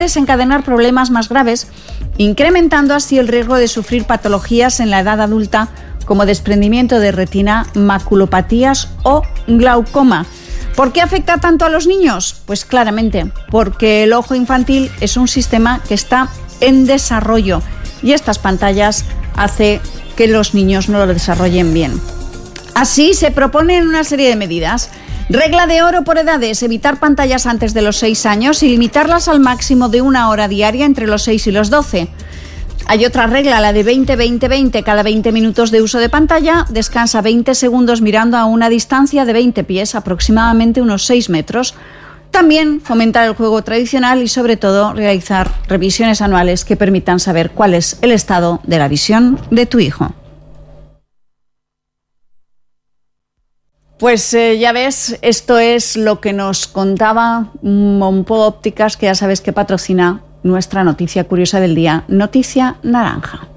desencadenar problemas más graves, incrementando así el riesgo de sufrir patologías en la edad adulta como desprendimiento de retina, maculopatías o glaucoma. ¿Por qué afecta tanto a los niños? Pues claramente, porque el ojo infantil es un sistema que está en desarrollo y estas pantallas hacen que los niños no lo desarrollen bien. Así se proponen una serie de medidas. Regla de oro por edades: evitar pantallas antes de los 6 años y limitarlas al máximo de 1 hora diaria entre los 6 y los 12. Hay otra regla, la de 20-20-20. Cada 20 minutos de uso de pantalla, descansa 20 segundos mirando a una distancia de 20 pies, aproximadamente unos 6 metros. También fomentar el juego tradicional y, sobre todo, realizar revisiones anuales que permitan saber cuál es el estado de la visión de tu hijo. Pues ya ves, esto es lo que nos contaba Monpó Ópticas, que ya sabes que patrocina nuestra noticia curiosa del día, Noticia Naranja.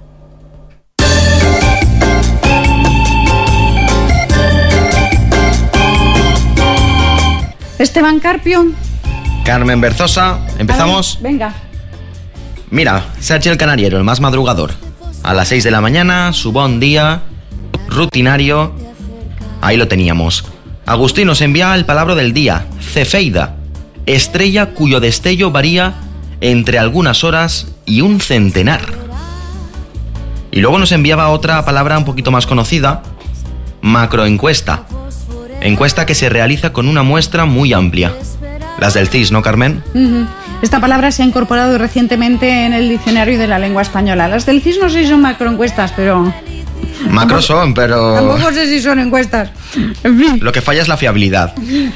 Esteban Carpio. Carmen Berzosa, ¿empezamos? Ver, venga. Mira, Sergio el Canariero, el más madrugador. A las 6 de la mañana, su bon día, rutinario. Ahí lo teníamos. Agustín nos envía el palabra del día, cefeida, estrella cuyo destello varía entre algunas horas y un centenar. Y luego nos enviaba otra palabra un poquito más conocida, macroencuesta. Encuesta que se realiza con una muestra muy amplia. Las del CIS, ¿no, Carmen? Uh-huh. Esta palabra se ha incorporado recientemente en el diccionario de la lengua española. Las del CIS no sé si son macroencuestas, pero... Macro son, pero... Tampoco sé si son encuestas. En fin. Lo que falla es la fiabilidad.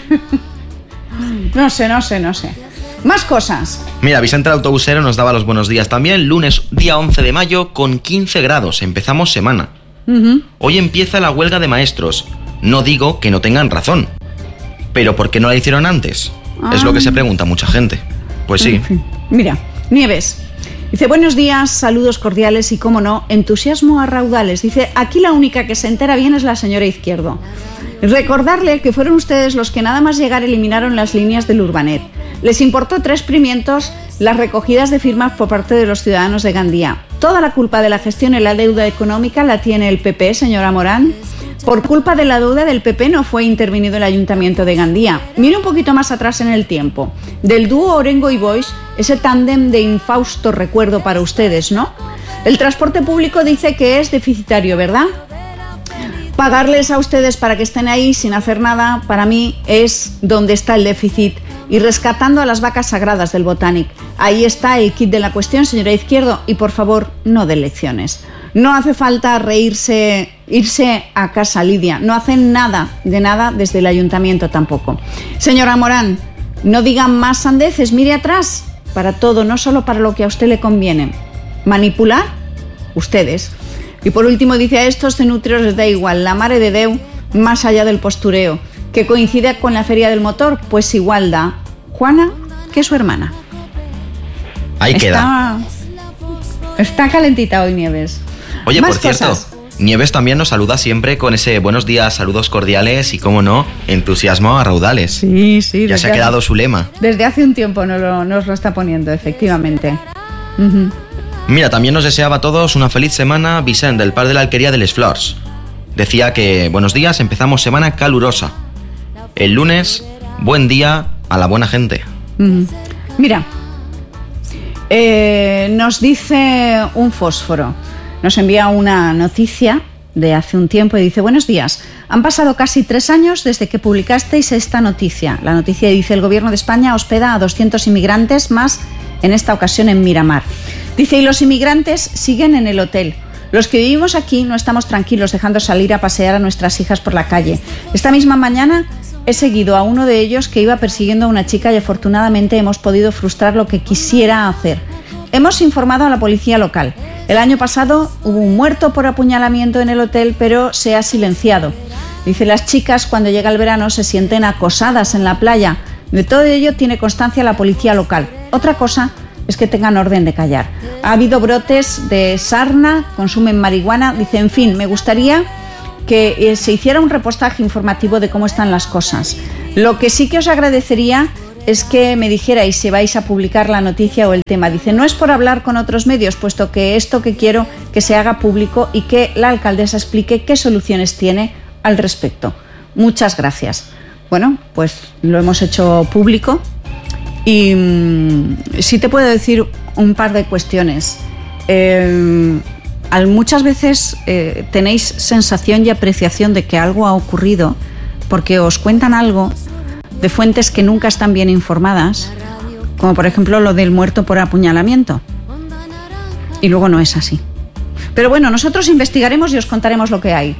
No sé. Más cosas. Mira, Vicente el autobusero nos daba los buenos días también. Lunes, día 11 de mayo, con 15 grados. Empezamos semana. Uh-huh. Hoy empieza la huelga de maestros. No digo que no tengan razón. ¿Pero por qué no la hicieron antes? Es lo que se pregunta mucha gente. Pues sí. En fin. Mira, Nieves dice: buenos días, saludos cordiales y, cómo no, entusiasmo a raudales. Dice: aquí la única que se entera bien es la señora Izquierdo. Recordarle que fueron ustedes los que nada más llegar eliminaron las líneas del Urbanet. Les importó 3 pimientos las recogidas de firmas por parte de los ciudadanos de Gandía. Toda la culpa de la gestión en la deuda económica la tiene el PP, señora Morán. Por culpa de la deuda del PP no fue intervenido el Ayuntamiento de Gandía. Mire un poquito más atrás en el tiempo. Del dúo Orengo y Boix, ese tándem de infausto recuerdo para ustedes, ¿no? El transporte público dice que es deficitario, ¿verdad? Pagarles a ustedes para que estén ahí sin hacer nada, para mí, es donde está el déficit. Y rescatando a las vacas sagradas del Botanic. Ahí está el kit de la cuestión, señora Izquierdo, y por favor, no de lecciones. No hace falta reírse, irse a casa, Lidia. No hacen nada de nada desde el ayuntamiento tampoco. Señora Morán, no digan más sandeces, mire atrás. Para todo, no solo para lo que a usted le conviene. ¿Manipular? Ustedes. Y por último dice: a estos cenutrios les da igual, la mare de Déu, más allá del postureo. Que coincide con la feria del motor, pues igual da Juana que su hermana. Ahí queda. Está calentita hoy, Nieves. Oye, más por cierto, cosas. Nieves también nos saluda siempre con ese buenos días, saludos cordiales y, cómo no, entusiasmo a raudales. Sí. Ya se ha quedado su lema. Desde hace un tiempo nos lo está poniendo, efectivamente. Uh-huh. Mira, también nos deseaba a todos una feliz semana Vicente, el par de la alquería de Les Flors. Decía que, buenos días, empezamos semana calurosa. El lunes, buen día a la buena gente. Mira, nos dice un fósforo, nos envía una noticia de hace un tiempo y dice: buenos días, han pasado casi 3 años desde que publicasteis esta noticia. La noticia dice: el gobierno de España hospeda a 200 inmigrantes más, en esta ocasión en Miramar. Dice: y los inmigrantes siguen en el hotel. Los que vivimos aquí no estamos tranquilos dejando salir a pasear a nuestras hijas por la calle. Esta misma mañana he seguido a uno de ellos que iba persiguiendo a una chica y afortunadamente hemos podido frustrar lo que quisiera hacer. Hemos informado a la policía local. El año pasado hubo un muerto por apuñalamiento en el hotel, pero se ha silenciado. Dice: las chicas cuando llega el verano se sienten acosadas en la playa. De todo ello tiene constancia la policía local. Otra cosa es que tengan orden de callar. Ha habido brotes de sarna, consumen marihuana. Dice: en fin, me gustaría que se hiciera un reportaje informativo de cómo están las cosas. Lo que sí que os agradecería es que me dijerais si vais a publicar la noticia o el tema. Dice, no es por hablar con otros medios, puesto que esto que quiero que se haga público y que la alcaldesa explique qué soluciones tiene al respecto. Muchas gracias. Bueno, pues lo hemos hecho público y sí te puedo decir un par de cuestiones. Muchas veces tenéis sensación y apreciación de que algo ha ocurrido porque os cuentan algo de fuentes que nunca están bien informadas, como por ejemplo lo del muerto por apuñalamiento. Y luego no es así. Pero bueno, nosotros investigaremos y os contaremos lo que hay.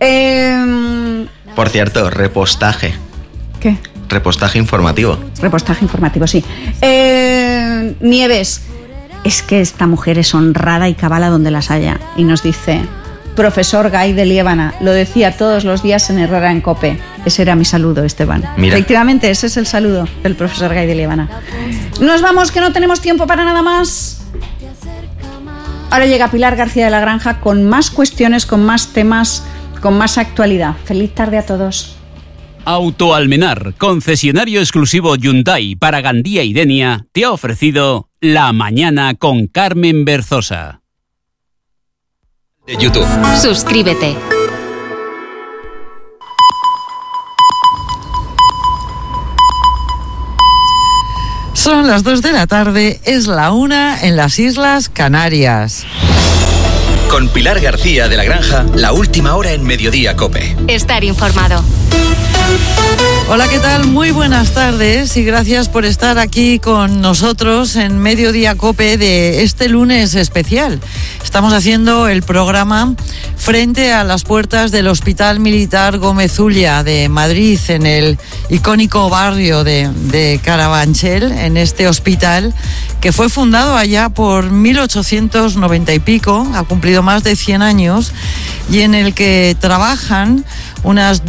Por cierto, repostaje. ¿Qué? Repostaje informativo. Repostaje informativo, sí. Nieves, es que esta mujer es honrada y cabala donde las haya. Y nos dice... Profesor Gay de Liébana, lo decía todos los días en Herrera en COPE. Ese era mi saludo, Esteban. Mira. Efectivamente, ese es el saludo del profesor Gay de Liébana. Nos vamos, que no tenemos tiempo para nada más. Ahora llega Pilar García de la Granja con más cuestiones, con más temas, con más actualidad. Feliz tarde a todos. Auto Almenar, concesionario exclusivo Hyundai para Gandía y Denia, te ha ofrecido La Mañana con Carmen Berzosa. De YouTube. Suscríbete. Son las 2 de la tarde, es la 1 en las Islas Canarias. Con Pilar García de la Granja, la última hora en Mediodía COPE. Estar informado. Hola, ¿qué tal? Muy buenas tardes y gracias por estar aquí con nosotros en Mediodía COPE de este lunes especial. Estamos haciendo el programa frente a las puertas del Hospital Militar Gómez Ulla de Madrid, en el icónico barrio de Carabanchel, en este hospital que fue fundado allá por 1890 y pico, ha cumplido más de 100 años, y en el que trabajan unas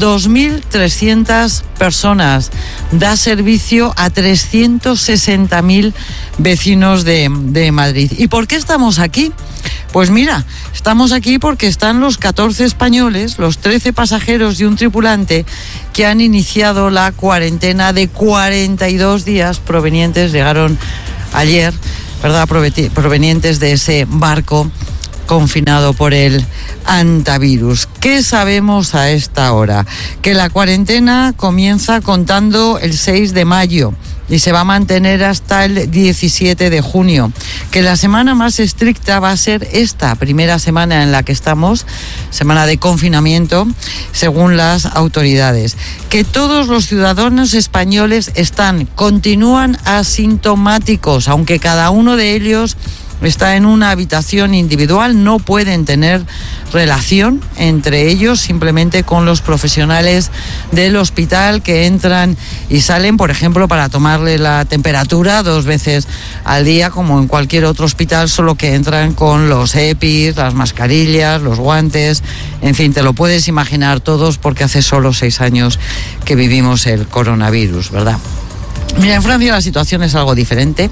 2.300 personas. Da servicio a 360.000 vecinos de Madrid. ¿Y por qué estamos aquí? Pues mira, estamos aquí porque están los 14 españoles, los 13 pasajeros y un tripulante que han iniciado la cuarentena de 42 días llegaron ayer, ¿verdad?, provenientes de ese barco confinado por el hantavirus. ¿Qué sabemos a esta hora? Que la cuarentena comienza contando el 6 de mayo y se va a mantener hasta el 17 de junio. Que la semana más estricta va a ser esta primera semana en la que estamos, semana de confinamiento, según las autoridades. Que todos los ciudadanos españoles continúan asintomáticos, aunque cada uno de ellos está en una habitación individual, no pueden tener relación entre ellos, simplemente con los profesionales del hospital que entran y salen, por ejemplo, para tomarle la temperatura 2 veces al día, como en cualquier otro hospital, solo que entran con los EPIs, las mascarillas, los guantes, en fin, te lo puedes imaginar todos, porque hace solo 6 años que vivimos el coronavirus, ¿verdad? Mira, en Francia la situación es algo diferente.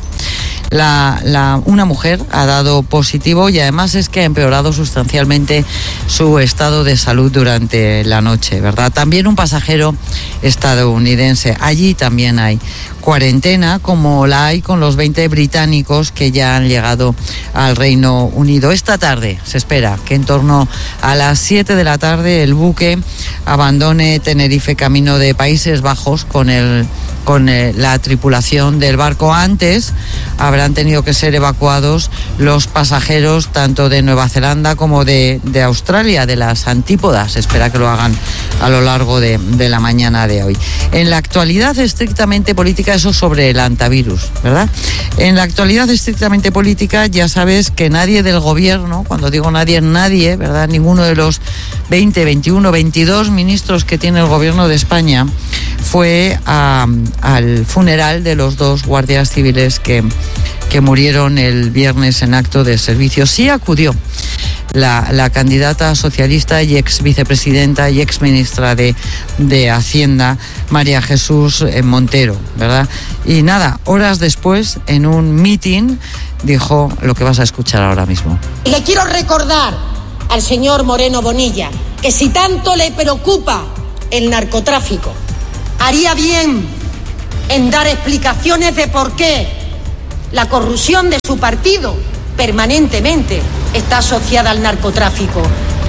Una mujer ha dado positivo y además es que ha empeorado sustancialmente su estado de salud durante la noche, ¿verdad? También un pasajero estadounidense. Allí también hay cuarentena, como la hay con los 20 británicos que ya han llegado al Reino Unido. Esta tarde se espera que en torno a las 7 de la tarde el buque abandone Tenerife camino de Países Bajos con la tripulación del barco. Antes habrán tenido que ser evacuados los pasajeros tanto de Nueva Zelanda como de Australia, de las antípodas. Se espera que lo hagan a lo largo de la mañana de hoy. En la actualidad estrictamente política, eso sobre el hantavirus, ¿verdad? En la actualidad estrictamente política, ya sabes que nadie del gobierno, cuando digo nadie, ¿verdad?, ninguno de los 20, 21, 22 ministros que tiene el gobierno de España fue al funeral de los 2 guardias civiles que murieron el viernes en acto de servicio. Sí acudió la candidata socialista y ex vicepresidenta y ex ministra de Hacienda, María Jesús Montero, ¿verdad? Y nada, horas después, en un mitin, dijo lo que vas a escuchar ahora mismo. Le quiero recordar al señor Moreno Bonilla que si tanto le preocupa el narcotráfico, haría bien en dar explicaciones de por qué la corrupción de su partido permanentemente está asociada al narcotráfico.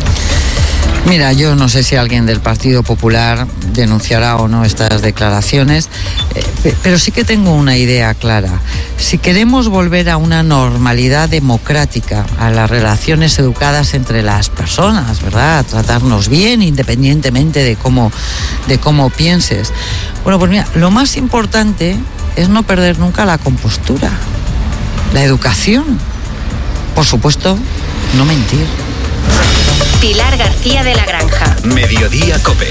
Mira, yo no sé si alguien del Partido Popular denunciará o no estas declaraciones, pero sí que tengo una idea clara. Si queremos volver a una normalidad democrática, a las relaciones educadas entre las personas, ¿verdad? A tratarnos bien independientemente de cómo pienses. Bueno, pues mira, lo más importante es no perder nunca la compostura, la educación. Por supuesto, no mentir. Pilar García de la Granja. Mediodía COPE.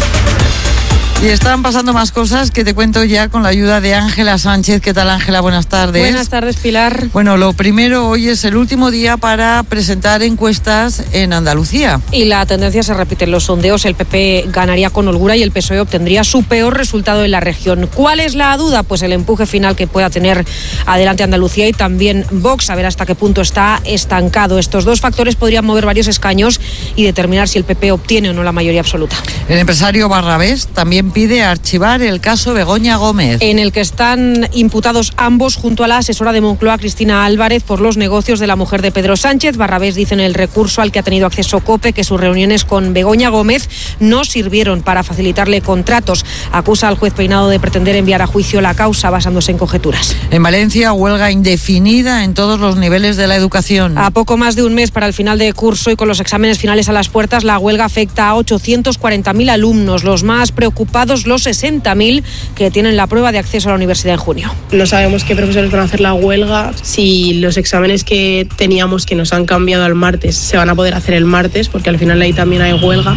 Y están pasando más cosas que te cuento ya con la ayuda de Ángela Sánchez. ¿Qué tal, Ángela? Buenas tardes. Buenas tardes, Pilar. Bueno, lo primero, hoy es el último día para presentar encuestas en Andalucía. Y la tendencia se repite en los sondeos. El PP ganaría con holgura y el PSOE obtendría su peor resultado en la región. ¿Cuál es la duda? Pues el empuje final que pueda tener adelante Andalucía y también Vox, a ver hasta qué punto está estancado. Estos dos factores podrían mover varios escaños y determinar si el PP obtiene o no la mayoría absoluta. El empresario Barrabés también pide archivar el caso Begoña Gómez, en el que están imputados ambos junto a la asesora de Moncloa, Cristina Álvarez, por los negocios de la mujer de Pedro Sánchez. Barrabés dice en el recurso al que ha tenido acceso COPE que sus reuniones con Begoña Gómez no sirvieron para facilitarle contratos. Acusa al juez Peinado de pretender enviar a juicio la causa basándose en conjeturas. En Valencia, huelga indefinida en todos los niveles de la educación. A poco más de un mes para el final de curso y con los exámenes finales a las puertas, la huelga afecta a 840.000 alumnos, los más preocupados los 60.000 que tienen la prueba de acceso a la universidad en junio. No sabemos qué profesores van a hacer la huelga, si los exámenes que teníamos que nos han cambiado al martes se van a poder hacer el martes, porque al final ahí también hay huelga.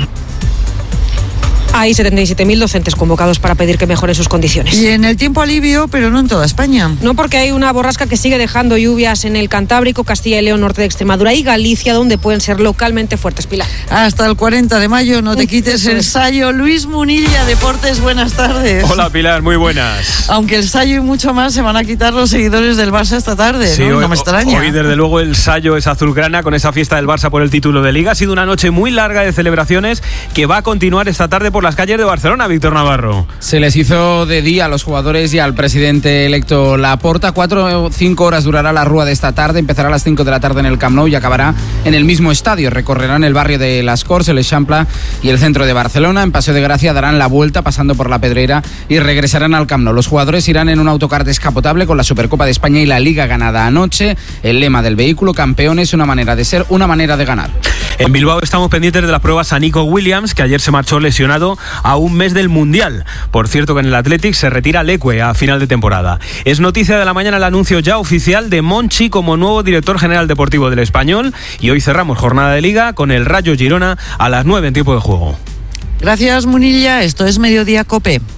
Hay 77.000 docentes convocados para pedir que mejoren sus condiciones. Y en el tiempo alivio, pero no en toda España. No, porque hay una borrasca que sigue dejando lluvias en el Cantábrico, Castilla y León, norte de Extremadura y Galicia, donde pueden ser localmente fuertes, Pilar. Hasta el 40 de mayo, no te quites el sayo. Luis Munilla, Deportes, buenas tardes. Hola, Pilar, muy buenas. Aunque el sayo y mucho más se van a quitar los seguidores del Barça esta tarde, sí, ¿no? No me extraña. Hoy, desde luego, el sayo es azulgrana con esa fiesta del Barça por el título de Liga. Ha sido una noche muy larga de celebraciones que va a continuar esta tarde por las calles de Barcelona. Víctor Navarro. Se les hizo de día a los jugadores y al presidente electo Laporta. 4 o 5 horas durará la rúa de esta tarde. Empezará a las 5 de la tarde en el Camp Nou y acabará en el mismo estadio. Recorrerán el barrio de Las Corts, el Eixample y el centro de Barcelona. En Paseo de Gracia darán la vuelta pasando por la Pedrera y regresarán al Camp Nou. Los jugadores irán en un autocar descapotable con la Supercopa de España y la Liga ganada anoche. El lema del vehículo: campeones, una manera de ser, una manera de ganar. En Bilbao estamos pendientes de las pruebas a Nico Williams, que ayer se marchó lesionado a un mes del Mundial. Por cierto que en el Athletic se retira Leque a final de temporada. Es noticia de la mañana el anuncio ya oficial de Monchi como nuevo director general deportivo del Español, y hoy cerramos jornada de Liga con el Rayo Girona a las 9 en tiempo de juego. Gracias, Munilla. Esto es Mediodía COPE.